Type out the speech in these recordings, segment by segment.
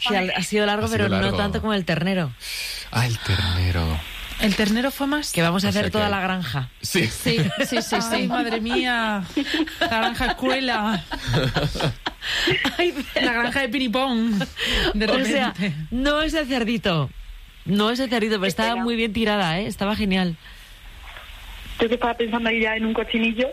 Sí, ha sido largo, pero no tanto como el ternero. Ah, el ternero. ¿El ternero fue más? Que vamos a hacer toda la granja. Sí. Sí. Ay, madre mía. La granja escuela. La granja de piripón. De repente. O sea, no ese cerdito. No ese cerdito, pero estaba muy bien tirada, ¿eh? Estaba genial. Yo que estaba pensando ahí ya en un cochinillo.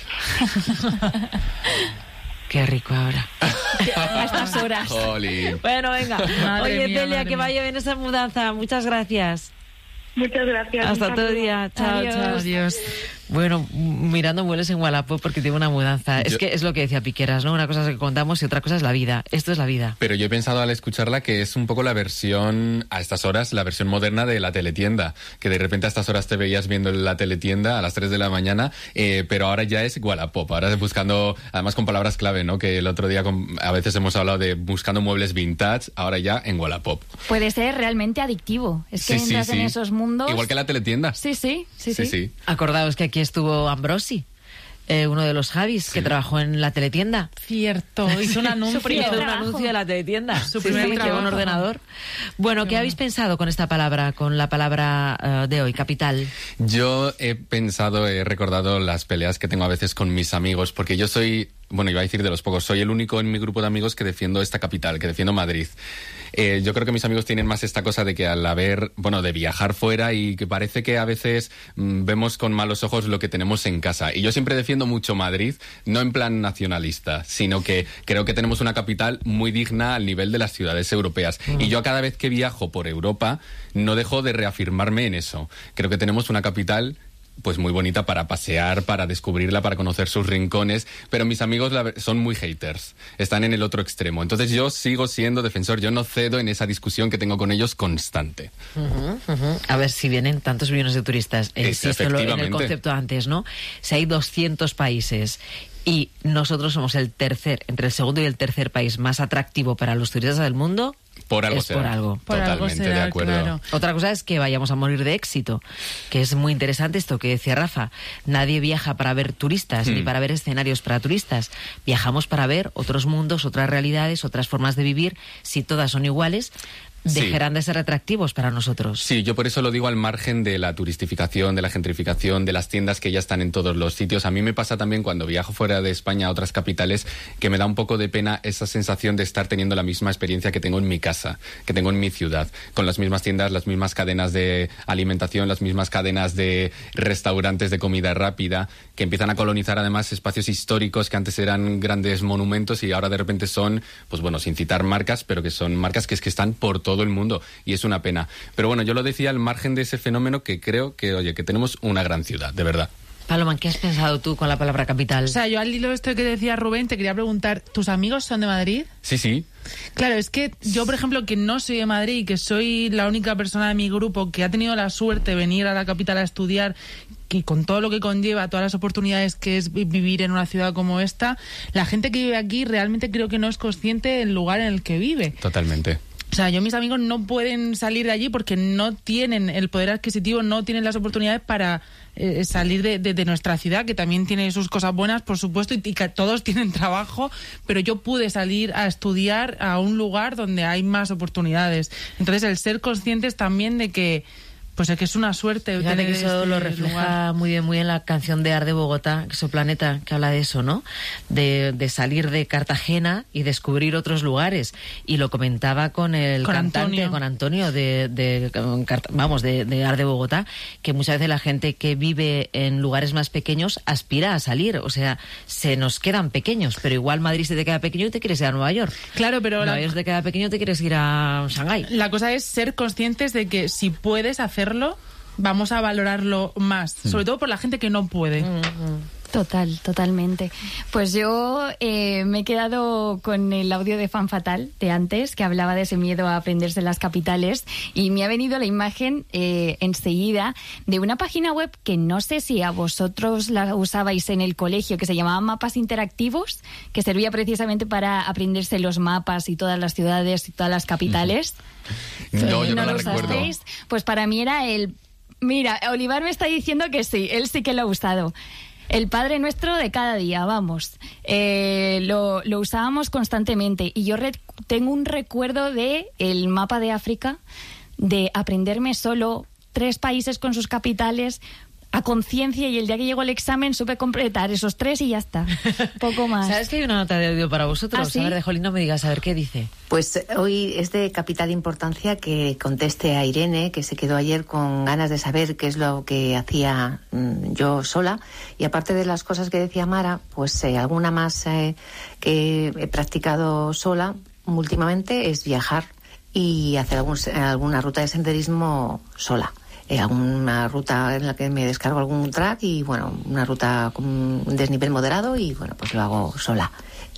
Qué rico ahora. A estas horas. Jolín. Bueno, venga. Oye, Celia, que vaya bien esa mudanza. Muchas gracias. Muchas gracias. Hasta otro día. Chao, Adiós. chao. Adiós. Bueno, mirando muebles en Wallapop porque tengo una mudanza. Es que es lo que decía Piqueras, ¿no? Una cosa es lo que contamos y otra cosa es la vida. Esto es la vida. Pero yo he pensado al escucharla que es un poco la versión, a estas horas, la versión moderna de la teletienda. Que de repente a estas horas te veías viendo la teletienda a las 3 de la mañana, pero ahora ya es Wallapop. Ahora buscando, además con palabras clave, ¿no? Que el otro día a veces hemos hablado de buscando muebles vintage, ahora ya en Wallapop. Puede ser realmente adictivo. Es que entras en esos mundos. Igual que la teletienda. Sí. Acordaos que aquí estuvo Ambrosi, uno de los Javis, que trabajó en la teletienda. Cierto, hizo un anuncio. Hizo un anuncio de la teletienda. Su primer llevó un trabajo. ordenador. Bueno, ¿qué habéis pensado con esta palabra, con la palabra de hoy, capital? Yo he recordado las peleas que tengo a veces con mis amigos, porque yo soy, bueno, iba a decir de los pocos, soy el único en mi grupo de amigos que defiendo esta capital, que defiendo Madrid. Yo creo que mis amigos tienen más esta cosa de que al haber, de viajar fuera y que parece que a veces vemos con malos ojos lo que tenemos en casa. Y yo siempre defiendo mucho Madrid, no en plan nacionalista, sino que creo que tenemos una capital muy digna al nivel de las ciudades europeas. Y yo cada vez que viajo por Europa no dejo de reafirmarme en eso. Creo que tenemos una capital pues muy bonita para pasear, para descubrirla, para conocer sus rincones, pero mis amigos son muy haters, están en el otro extremo. Entonces yo sigo siendo defensor, yo no cedo en esa discusión que tengo con ellos constante. A ver, si vienen tantos millones de turistas, insisto en el concepto antes, ¿no? Si hay 200 países y nosotros somos entre el segundo y el tercer país más atractivo para los turistas del mundo, por algo es será. por algo. Totalmente de acuerdo. Claro. Otra cosa es que vayamos a morir de éxito, que es muy interesante esto que decía Rafa. Nadie viaja para ver turistas, ni para ver escenarios para turistas. Viajamos para ver otros mundos, otras realidades, otras formas de vivir. Si todas son iguales, dejarán de ser atractivos para nosotros. Sí, yo por eso lo digo al margen de la turistificación, de la gentrificación, de las tiendas que ya están en todos los sitios. A mí me pasa también cuando viajo fuera de España a otras capitales que me da un poco de pena esa sensación de estar teniendo la misma experiencia que tengo en mi casa, que tengo en mi ciudad, con las mismas tiendas, las mismas cadenas de alimentación, las mismas cadenas de restaurantes de comida rápida, que empiezan a colonizar además espacios históricos que antes eran grandes monumentos y ahora de repente son, pues bueno, sin citar marcas, pero que son marcas que están por todo el mundo y es una pena. Pero bueno, yo lo decía al margen de ese fenómeno que creo que, oye, que tenemos una gran ciudad, de verdad. Paloma, ¿qué has pensado tú con la palabra capital? O sea, yo al hilo de esto que decía Rubén, te quería preguntar, ¿tus amigos son de Madrid? Sí. Claro, es que yo, por ejemplo, que no soy de Madrid y que soy la única persona de mi grupo que ha tenido la suerte de venir a la capital a estudiar, y con todo lo que conlleva, todas las oportunidades que es vivir en una ciudad como esta, la gente que vive aquí realmente creo que no es consciente del lugar en el que vive. Totalmente. O sea, mis amigos no pueden salir de allí porque no tienen el poder adquisitivo, no tienen las oportunidades para salir de nuestra ciudad, que también tiene sus cosas buenas, por supuesto, y que todos tienen trabajo, pero yo pude salir a estudiar a un lugar donde hay más oportunidades. Entonces, el ser conscientes también de que pues es que es una suerte. Fíjate que eso lo refleja muy bien en la canción de Ar de Bogotá, Exoplaneta, que habla de eso, ¿no? De salir de Cartagena y descubrir otros lugares. Y lo comentaba con el cantante, con Antonio de Ar de Bogotá, que muchas veces la gente que vive en lugares más pequeños aspira a salir. O sea, se nos quedan pequeños, pero igual Madrid se te queda pequeño y te quieres ir a Nueva York. Claro, pero Nueva York se te queda pequeño y te quieres ir a Shanghái. La cosa es ser conscientes de que si puedes hacerlo, vamos a valorarlo más, sobre todo por la gente que no puede. Totalmente. Pues yo me he quedado con el audio de Fan Fatal de antes, que hablaba de ese miedo a aprenderse las capitales, y me ha venido la imagen enseguida de una página web que no sé si a vosotros la usabais en el colegio, que se llamaba Mapas Interactivos, que servía precisamente para aprenderse los mapas y todas las ciudades y todas las capitales. No, yo no lo la recuerdo. Pues para mí era el... Mira, Olivar me está diciendo que sí, él sí que lo ha usado. El Padre Nuestro de cada día, vamos. Lo usábamos constantemente. Y yo tengo un recuerdo de el mapa de África, de aprenderme solo 3 países con sus capitales a conciencia, y el día que llegó el examen supe completar esos 3 y ya está. Poco más. ¿Sabes que hay una nota de audio para vosotros? ¿Ah, sí? A ver, de Jolín, no me digas, a ver qué dice. Pues hoy es de capital importancia que conteste a Irene, que se quedó ayer con ganas de saber qué es lo que hacía yo sola. Y aparte de las cosas que decía Mara, pues alguna más que he practicado sola últimamente es viajar y hacer alguna ruta de senderismo sola. Alguna ruta en la que me descargo algún track y, bueno, una ruta con un desnivel moderado y, bueno, pues lo hago sola.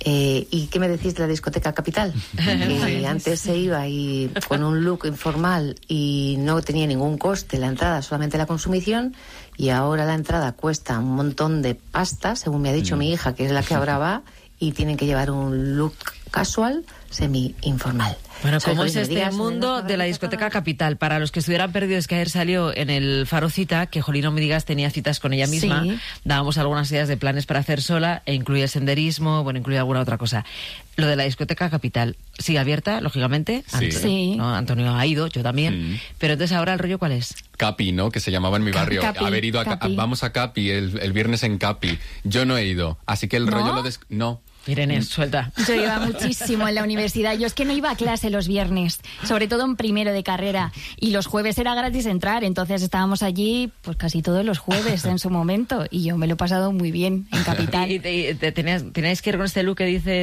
¿Y qué me decís de la discoteca Capital? Que antes se iba ahí con un look informal y no tenía ningún coste la entrada, solamente la consumición, y ahora la entrada cuesta un montón de pasta, según me ha dicho mi hija, que es la que ahora va, y tienen que llevar un look casual, semi-informal. Bueno, ¿cómo es este mundo de la discoteca Capital? Para los que estuvieran perdidos, que ayer salió en el Faro Cita, que Jolín, no me digas, tenía citas con ella misma. Sí. Dábamos algunas ideas de planes para hacer sola, e incluía senderismo, bueno, incluía alguna otra cosa. Lo de la discoteca Capital, sigue abierta, lógicamente. Sí. Sí. ¿No? Antonio ha ido, yo también. Pero entonces ahora el rollo, ¿cuál es? Capi, ¿no? Que se llamaba en mi barrio. Capi, Haber ido vamos a Capi el viernes en Capi. Yo no he ido, así que el rollo lo no. Irene, suelta. Yo iba muchísimo en la universidad. Yo es que no iba a clase los viernes, sobre todo en primero de carrera. Y los jueves era gratis entrar, entonces estábamos allí pues casi todos los jueves en su momento. Y yo me lo he pasado muy bien en Capital. ¿Y teníais que ir con este look que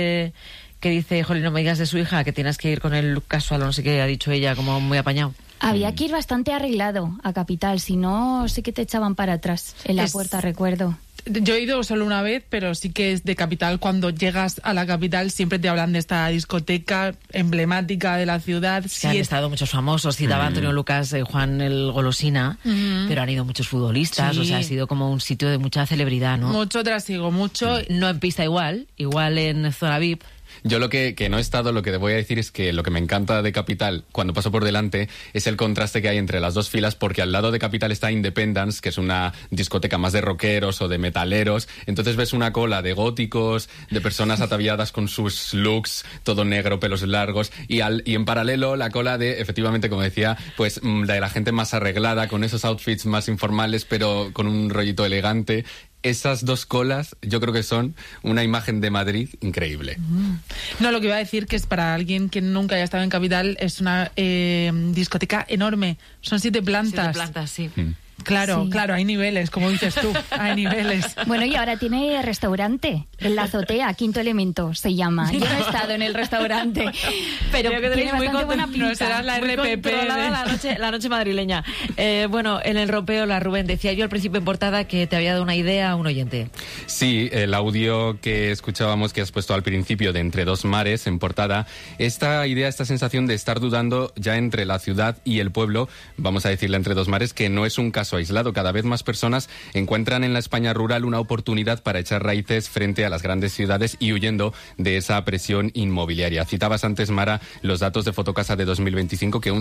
dice, Jolín, no me digas, de su hija, que tienes que ir con el look casual, no sé qué ha dicho ella, como muy apañado? Había que ir bastante arreglado a Capital, si no, sí que te echaban para atrás en la puerta, recuerdo. Yo he ido solo una vez, pero sí que es de Capital. Cuando llegas a la capital siempre te hablan de esta discoteca emblemática de la ciudad. Sí, han estado muchos famosos, citaba Antonio Lucas, Juan el Golosina, pero han ido muchos futbolistas, o sea, ha sido como un sitio de mucha celebridad, ¿no? Mucho trasiego, mucho. No en pista igual en zona VIP. Yo lo que no he estado, lo que voy a decir es que lo que me encanta de Capital, cuando paso por delante, es el contraste que hay entre las dos filas, porque al lado de Capital está Independence, que es una discoteca más de rockeros o de metaleros. Entonces ves una cola de góticos, de personas ataviadas con sus looks, todo negro, pelos largos, y en paralelo la cola de, efectivamente, como decía, pues de la gente más arreglada, con esos outfits más informales, pero con un rollito elegante. Esas dos colas yo creo que son una imagen de Madrid increíble. No, lo que iba a decir que es para alguien que nunca haya estado en Capital, es una discoteca enorme. Son 7 plantas. 7 plantas, sí. Claro, claro, hay niveles, como dices tú, hay niveles. Bueno, y ahora tiene restaurante en la azotea, Quinto Elemento se llama. Yo no he estado en el restaurante, pero tiene bastante buena pinta. No será la RPP. La noche madrileña. Bueno, en el ropeo, la Rubén, decía yo al principio en portada que te había dado una idea a un oyente. Sí, el audio que escuchábamos, que has puesto al principio de Entre dos mares en portada, esta idea, esta sensación de estar dudando ya entre la ciudad y el pueblo, vamos a decirle Entre dos mares, que no es un caso aislado. Cada vez más personas encuentran en la España rural una oportunidad para echar raíces frente a las grandes ciudades y huyendo de esa presión inmobiliaria. Citabas antes, Mara, los datos de Fotocasa de 2025, que un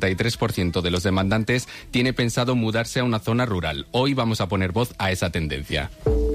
63% de los demandantes tiene pensado mudarse a una zona rural. Hoy vamos a poner voz a esa tendencia.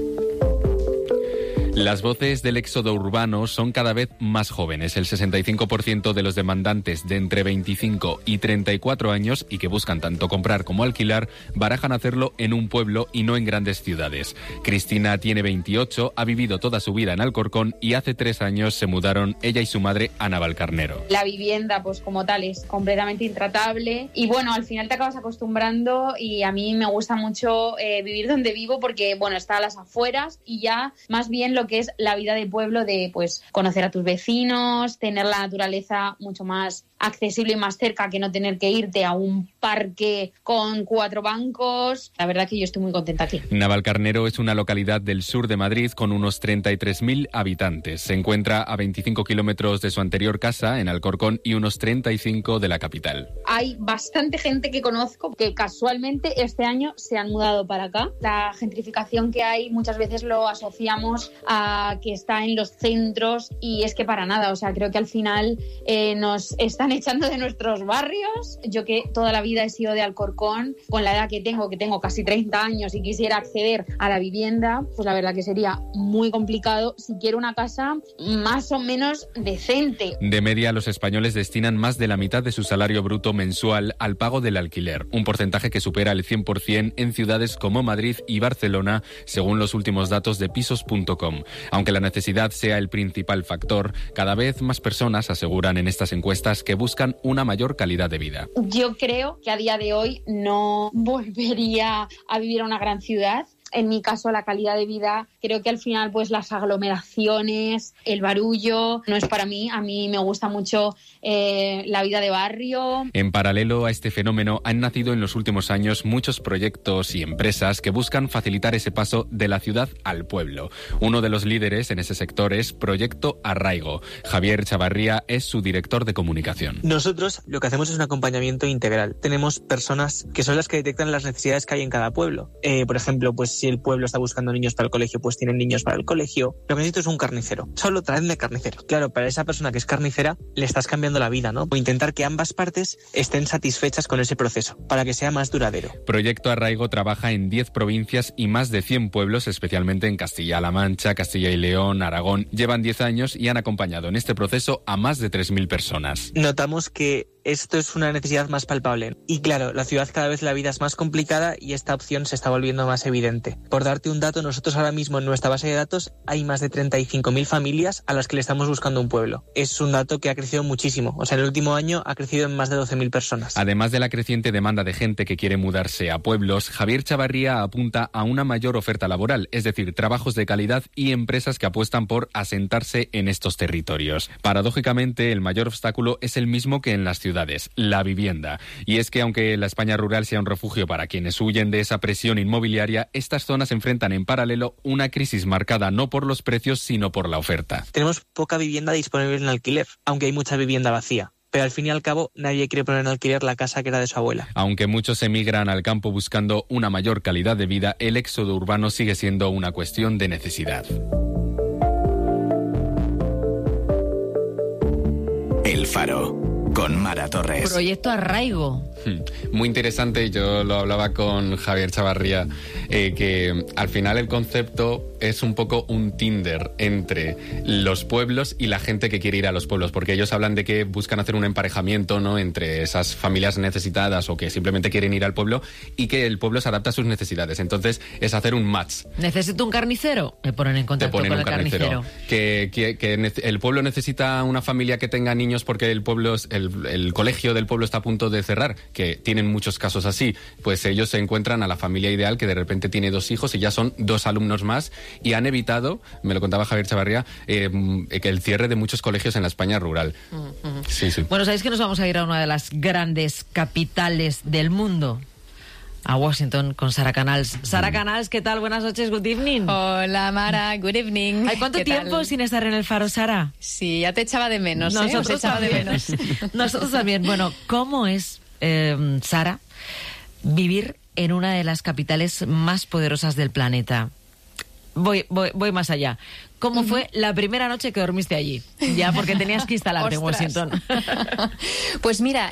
Las voces del éxodo urbano son cada vez más jóvenes. El 65% de los demandantes de entre 25 y 34 años y que buscan tanto comprar como alquilar barajan hacerlo en un pueblo y no en grandes ciudades. Cristina tiene 28, ha vivido toda su vida en Alcorcón y hace 3 años se mudaron ella y su madre a Navalcarnero. La vivienda, pues como tal, es completamente intratable y bueno, al final te acabas acostumbrando y a mí me gusta mucho vivir donde vivo porque, bueno, está a las afueras y ya más bien lo que es la vida de pueblo, de pues conocer a tus vecinos, tener la naturaleza mucho más accesible y más cerca, que no tener que irte a un parque con 4 bancos. La verdad que yo estoy muy contenta aquí. Navalcarnero es una localidad del sur de Madrid con unos 33.000 habitantes. Se encuentra a 25 kilómetros de su anterior casa, en Alcorcón, y unos 35 de la capital. Hay bastante gente que conozco que casualmente este año se han mudado para acá. La gentrificación que hay muchas veces lo asociamos a que está en los centros, y es que para nada, o sea, creo que al final nos están echando de nuestros barrios. Yo que toda la vida he sido de Alcorcón, con la edad que tengo casi 30 años y quisiera acceder a la vivienda, pues la verdad que sería muy complicado si quiero una casa más o menos decente. De media, los españoles destinan más de la mitad de su salario bruto mensual al pago del alquiler, un porcentaje que supera el 100% en ciudades como Madrid y Barcelona, según los últimos datos de pisos.com. Aunque la necesidad sea el principal factor, cada vez más personas aseguran en estas encuestas que buscan una mayor calidad de vida. Yo creo que a día de hoy no volvería a vivir a una gran ciudad. En mi caso, la calidad de vida, creo que al final pues las aglomeraciones, el barullo, no es para mí. A mí me gusta mucho la vida de barrio. En paralelo a este fenómeno, han nacido en los últimos años muchos proyectos y empresas que buscan facilitar ese paso de la ciudad al pueblo. Uno de los líderes en ese sector es Proyecto Arraigo. Javier Chavarría es su director de comunicación. Nosotros lo que hacemos es un acompañamiento integral. Tenemos personas que son las que detectan las necesidades que hay en cada pueblo. Por ejemplo, pues si el pueblo está buscando niños para el colegio, pues tienen niños para el colegio. Lo que necesito es un carnicero. Solo traedme carnicero. Claro, para esa persona que es carnicera, le estás cambiando la vida, ¿no? O intentar que ambas partes estén satisfechas con ese proceso, para que sea más duradero. Proyecto Arraigo trabaja en 10 provincias y más de 100 pueblos, especialmente en Castilla-La Mancha, Castilla y León, Aragón. Llevan 10 años y han acompañado en este proceso a más de 3.000 personas. Notamos que esto es una necesidad más palpable. Y claro, la ciudad cada vez la vida es más complicada y esta opción se está volviendo más evidente. Por darte un dato, nosotros ahora mismo en nuestra base de datos hay más de 35.000 familias a las que le estamos buscando un pueblo. Es un dato que ha crecido muchísimo. O sea, en el último año ha crecido en más de 12.000 personas. Además de la creciente demanda de gente que quiere mudarse a pueblos, Javier Chavarría apunta a una mayor oferta laboral, es decir, trabajos de calidad y empresas que apuestan por asentarse en estos territorios. Paradójicamente, el mayor obstáculo es el mismo que en las ciudades, la vivienda. Y es que aunque la España rural sea un refugio para quienes huyen de esa presión inmobiliaria, estas zonas enfrentan en paralelo una crisis marcada no por los precios, sino por la oferta. Tenemos poca vivienda disponible en alquiler, aunque hay mucha vivienda vacía. Pero al fin y al cabo nadie quiere poner en alquiler la casa que era de su abuela. Aunque muchos emigran al campo buscando una mayor calidad de vida, el éxodo urbano sigue siendo una cuestión de necesidad. El Faro, con Mara Torres. Proyecto Arraigo. Muy interesante, yo lo hablaba con Javier Chavarría, que al final el concepto es un poco un Tinder entre los pueblos y la gente que quiere ir a los pueblos, porque ellos hablan de que buscan hacer un emparejamiento, ¿no?, entre esas familias necesitadas o que simplemente quieren ir al pueblo y que el pueblo se adapta a sus necesidades. Entonces es hacer un match. ¿Necesito un carnicero? Me ponen en contacto con el carnicero. Que el pueblo necesita una familia que tenga niños porque el pueblo, el colegio del pueblo está a punto de cerrar, que tienen muchos casos así. Pues ellos se encuentran a la familia ideal que de repente tiene 2 hijos y ya son 2 alumnos más, y han evitado, me lo contaba Javier Chavarría, que el cierre de muchos colegios en la España rural. Sí, sí. Bueno, ¿sabéis que nos vamos a ir a una de las grandes capitales del mundo? A Washington con Sara Canals. Sara Canals, ¿qué tal? Buenas noches, good evening. Hola, Mara, good evening. ¿Hay cuánto tiempo sin estar en el Faro, Sara? Sí, ya te echaba de menos, Nosotros Os echaba de menos. Nosotros también. Bueno, ¿cómo es, Sara, vivir en una de las capitales más poderosas del planeta? Voy más allá. ¿Cómo fue la primera noche que dormiste allí? Ya, porque tenías que instalarte en Washington. Pues mira,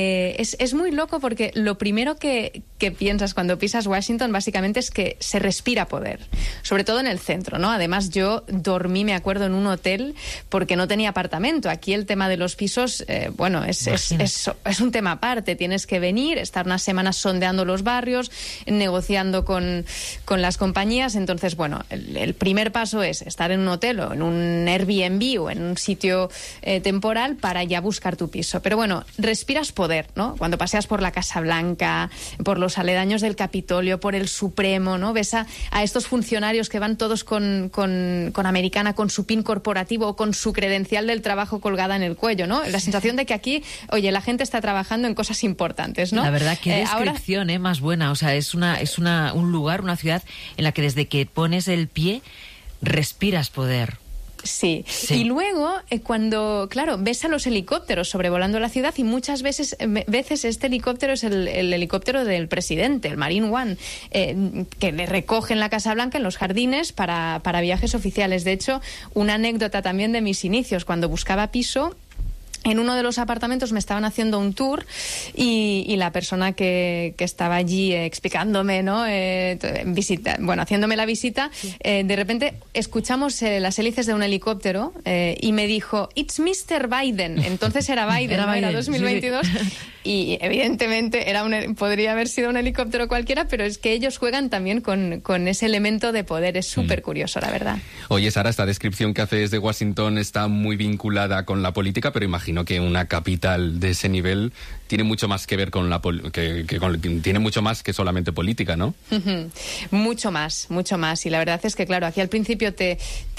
es muy loco porque lo primero que piensas cuando pisas Washington básicamente es que se respira poder, sobre todo en el centro, ¿no? Además yo dormí, me acuerdo, en un hotel porque no tenía apartamento. Aquí el tema de los pisos, bueno, es un tema aparte. Tienes que venir, estar unas semanas sondeando los barrios, negociando con las compañías. Entonces, bueno, el primer paso es estar en un hotel o en un Airbnb o en un sitio temporal para ya buscar tu piso. Pero bueno, respiras poder, ¿no? Cuando paseas por la Casa Blanca, por los aledaños del Capitolio, por el Supremo, ¿no? Ves a estos funcionarios que van todos con americana, con su PIN corporativo o con su credencial del trabajo colgada en el cuello, ¿no? La sensación de que aquí, oye, la gente está trabajando en cosas importantes, ¿no? La verdad, qué descripción más buena. O sea, es un lugar, una ciudad en la que desde que pones el pie respiras poder. Sí. Y luego, cuando, claro, ves a los helicópteros sobrevolando la ciudad y muchas veces este helicóptero es el helicóptero del presidente, el Marine One, que le recoge en la Casa Blanca, en los jardines, para viajes oficiales. De hecho, una anécdota también de mis inicios, cuando buscaba piso, en uno de los apartamentos me estaban haciendo un tour y la persona que estaba allí explicándome, ¿no? Haciéndome la visita, de repente escuchamos las hélices de un helicóptero y me dijo, "It's Mr. Biden". Entonces era Biden, era 2022. Sí. Y evidentemente podría haber sido un helicóptero cualquiera, pero es que ellos juegan también con ese elemento de poder. Es súper curioso, la verdad. Oye, Sara, esta descripción que haces de Washington está muy vinculada con la política, pero imagino que una capital de ese nivel tiene mucho más que ver con tiene mucho más que solamente política, ¿no? Mucho más. Y la verdad es que, claro, aquí al principio te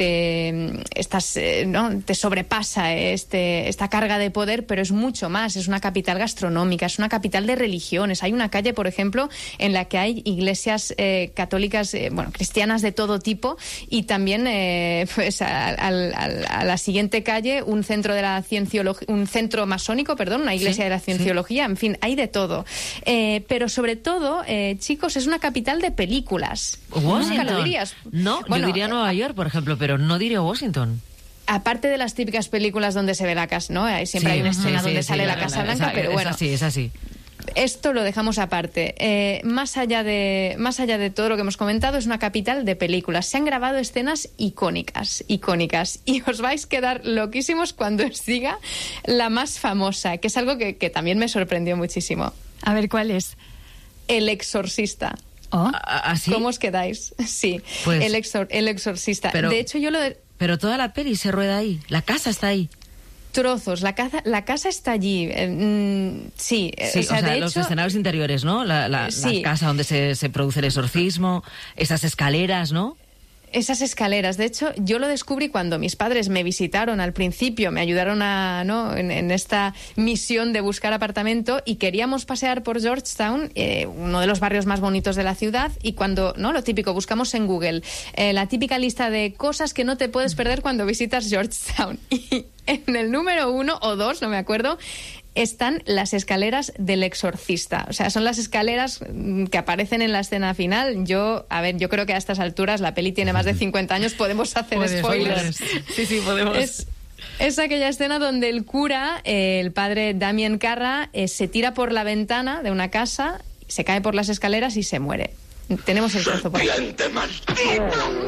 sobrepasa esta carga de poder, pero es mucho más. Es una capital gastronómica, es una capital de religiones. Hay una calle, por ejemplo, en la que hay iglesias católicas, cristianas de todo tipo, y también a la siguiente calle un centro de la un centro masónico, una iglesia de la cienciología. En fin, hay de todo. Pero sobre todo, chicos, es una capital de películas. Washington. Nunca lo dirías. No, yo diría Nueva York, por ejemplo, pero no diría Washington. Aparte de las típicas películas donde se ve la casa, ¿no? Siempre hay una escena donde sale la Casa Blanca, pero bueno. Es así. Esto lo dejamos aparte. Más allá de todo lo que hemos comentado, es una capital de películas. Se han grabado escenas icónicas. Y os vais a quedar loquísimos cuando os diga la más famosa, que es algo que también me sorprendió muchísimo. A ver, ¿cuál es? El Exorcista. ¿Así? ¿Cómo os quedáis? Sí, pues, el Exorcista. Pero, de hecho, pero toda la peli se rueda ahí. La casa está ahí. Trozos, la casa está allí. Sí, de los hecho, escenarios interiores, ¿no? La casa donde se produce el exorcismo, esas escaleras, ¿no? Esas escaleras. De hecho, yo lo descubrí cuando mis padres me visitaron al principio, me ayudaron en esta misión de buscar apartamento, y queríamos pasear por Georgetown, uno de los barrios más bonitos de la ciudad, y cuando, lo típico, buscamos en Google la típica lista de cosas que no te puedes perder cuando visitas Georgetown. Y en el número 1 o 2, no me acuerdo, están las escaleras del Exorcista. O sea, son las escaleras que aparecen en la escena final. Yo creo que a estas alturas, la peli tiene más de 50 años, podemos hacer spoilers. Sí, podemos. Es aquella escena donde el cura, el padre Damien Carra, se tira por la ventana de una casa, se cae por las escaleras y se muere. Tenemos el trozo por ahí. ¡Serpiente maldita!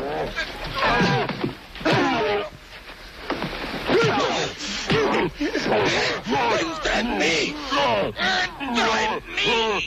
¡Entra en mí! ¡Entra en mí!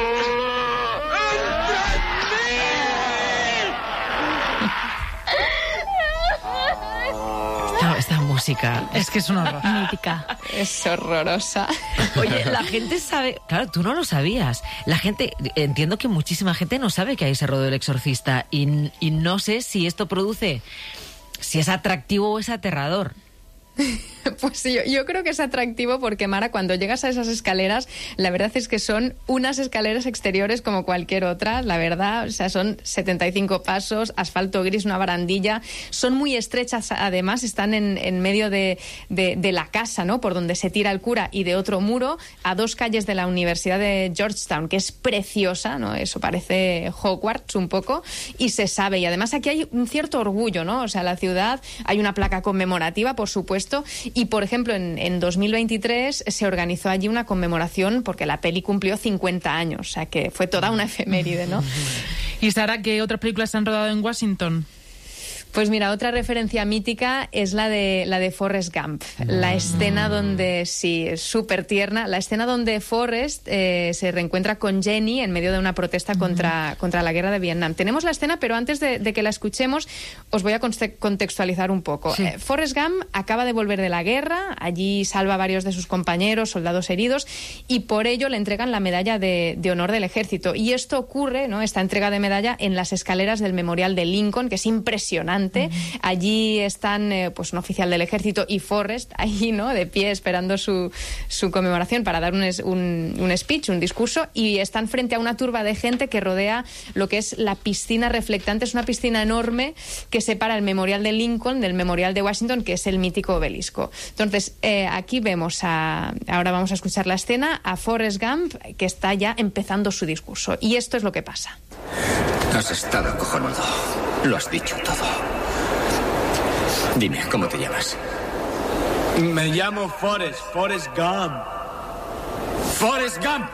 Esta música es que es un horror. Mítica. Es horrorosa. Oye, la gente sabe... Claro, tú no lo sabías. La gente... Entiendo que muchísima gente no sabe que hay ese rodeo del Exorcista, y no sé si esto produce... Si es atractivo o es aterrador. Pues yo creo que es atractivo porque, Mara, cuando llegas a esas escaleras, la verdad es que son unas escaleras exteriores como cualquier otra, la verdad. O sea, son 75 pasos, asfalto gris, una barandilla. Son muy estrechas, además, están en medio de la casa, ¿no?, por donde se tira el cura, y de otro muro, a 2 calles de la Universidad de Georgetown, que es preciosa, ¿no? Eso parece Hogwarts un poco, y se sabe. Y además aquí hay un cierto orgullo, ¿no? O sea, la ciudad, hay una placa conmemorativa, por supuesto. Y, por ejemplo, en 2023 se organizó allí una conmemoración porque la peli cumplió 50 años. O sea, que fue toda una efeméride, ¿no? ¿Y Sara, qué otras películas se han rodado en Washington? Pues mira, otra referencia mítica es la de Forrest Gump. La escena donde, sí, es súper tierna, la escena donde Forrest se reencuentra con Jenny en medio de una protesta contra la guerra de Vietnam. Tenemos la escena, pero antes de que la escuchemos, os voy a contextualizar un poco. Sí. Forrest Gump acaba de volver de la guerra, allí salva a varios de sus compañeros, soldados heridos, y por ello le entregan la medalla de honor del ejército. Y esto ocurre, ¿no?, esta entrega de medalla, en las escaleras del Memorial de Lincoln, que es impresionante. delante. Allí están pues un oficial del ejército y Forrest ahí, ¿no?, de pie esperando su conmemoración para dar un speech, un discurso, y están frente a una turba de gente que rodea lo que es la piscina reflectante. Es una piscina enorme que separa el memorial de Lincoln del memorial de Washington, que es el mítico obelisco. Entonces, aquí vemos ahora vamos a escuchar la escena, a Forrest Gump, que está ya empezando su discurso. Y esto es lo que pasa. Has estado cojonudo. Lo has dicho todo. Dime, ¿cómo te llamas? Me llamo Forrest Gump. ¡Forrest Gump!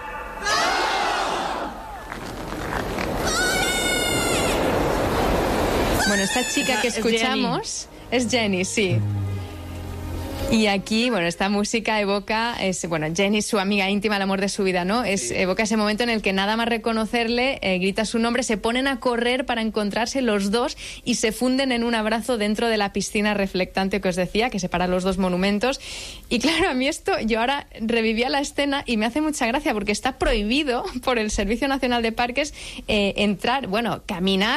Bueno, esta chica que escuchamos es Jenny, sí. Y aquí, bueno, esta música evoca, Jenny, su amiga íntima, el amor de su vida, ¿no? Evoca ese momento en el que nada más reconocerle, grita su nombre, se ponen a correr para encontrarse los dos y se funden en un abrazo dentro de la piscina reflectante que os decía, que separa los dos monumentos. Y claro, a mí yo ahora revivía la escena y me hace mucha gracia porque está prohibido por el Servicio Nacional de Parques caminar